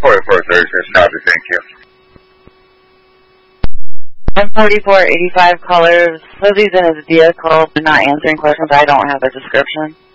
4436, copy, thank you. 14485 callers. Lizzie's in his vehicle, not answering questions. I don't have a description.